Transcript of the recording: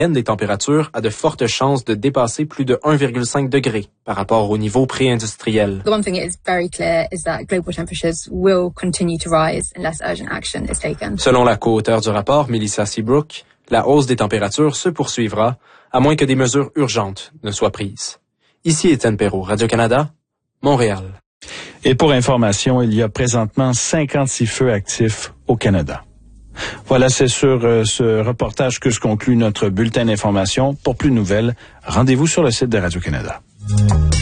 des températures a de fortes chances de dépasser plus de 1,5 degré par rapport au niveau pré-industriel. The one thing that is very clear is that global temperatures will continue to rise unless urgent action is taken. Selon la co-auteure du rapport, Melissa Seabrook, la hausse des températures se poursuivra à moins que des mesures urgentes ne soient prises. Ici Étienne Perrault, Radio-Canada, Montréal. Et pour information, il y a présentement 56 feux actifs au Canada. Voilà, c'est sur ce reportage que se conclut notre bulletin d'information. Pour plus de nouvelles, rendez-vous sur le site de Radio-Canada.